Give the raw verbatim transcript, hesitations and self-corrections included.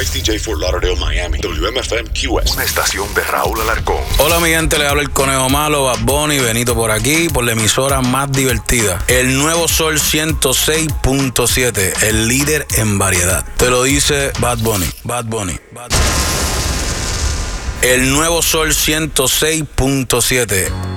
X D J Fort Lauderdale, Miami. W M F M Q S. Una estación de Raúl Alarcón. Hola mi gente, le habla el Conejo Malo, Bad Bunny, Benito por aquí, por la emisora más divertida. El Nuevo Sol ciento seis punto siete, el líder en variedad. Te lo dice Bad Bunny, Bad Bunny, Bad Bunny. El Nuevo Sol ciento seis punto siete.